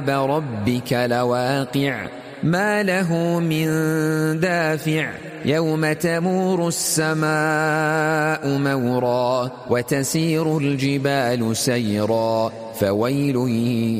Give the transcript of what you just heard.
ربك لواقع ما له من دافع يوم تمور السماء مورا وتسير الجبال سيرا فويل